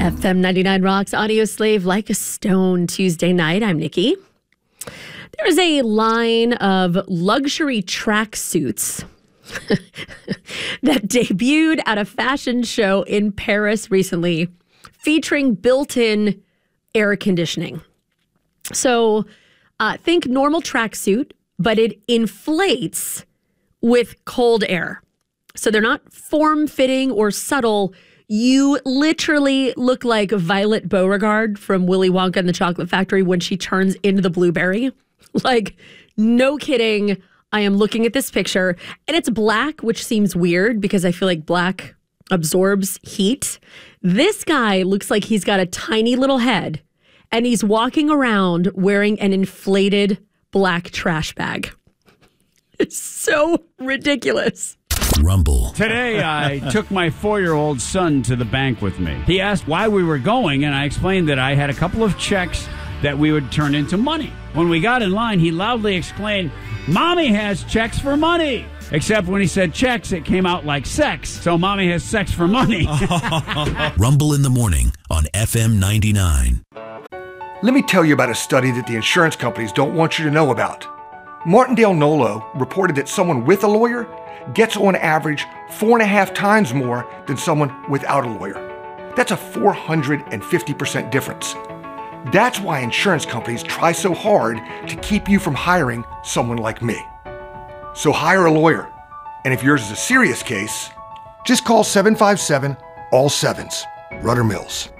FM 99 Rocks Audio Slave Like a Stone Tuesday night. I'm Nikki. There's a line of luxury tracksuits that debuted at a fashion show in Paris recently featuring built-in air conditioning. So think normal tracksuit, but it inflates with cold air. So they're not form-fitting or subtle. You literally look like Violet Beauregard from Willy Wonka and the Chocolate Factory when she turns into the blueberry. Like, no kidding. I am looking at this picture, and it's black, which seems weird because I feel like black absorbs heat. This guy looks like he's got a tiny little head, and he's walking around wearing an inflated black trash bag. It's so ridiculous. Rumble. Today, I took my 4-year-old son to the bank with me. He asked why we were going, and I explained that I had a couple of checks that we would turn into money. When we got in line, he loudly exclaimed, "Mommy has checks for money." Except when he said checks, it came out like sex. So Mommy has sex for money. Rumble in the morning on FM 99. Let me tell you about a study that the insurance companies don't want you to know about. Martindale Nolo reported that someone with a lawyer gets on average 4.5 times more than someone without a lawyer. That's a 450% difference. That's why insurance companies try so hard to keep you from hiring someone like me. So hire a lawyer. And if yours is a serious case, just call 757-ALL-7s. Rudder Mills.